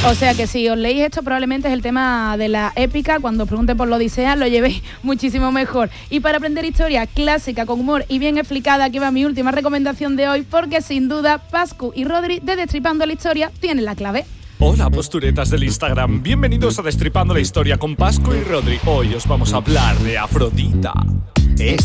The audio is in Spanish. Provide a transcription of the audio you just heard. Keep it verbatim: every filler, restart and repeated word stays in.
O sea que si os leéis esto, probablemente es el tema de la épica. Cuando os pregunten por la Odisea, lo llevéis muchísimo mejor. Y para aprender historia clásica, con humor y bien explicada, aquí va mi última recomendación de hoy, porque sin duda Pascu y Rodri de Destripando la Historia tienen la clave. Hola, posturetas del Instagram. Bienvenidos a Destripando la Historia con Pascu y Rodri. Hoy os vamos a hablar de Afrodita. Es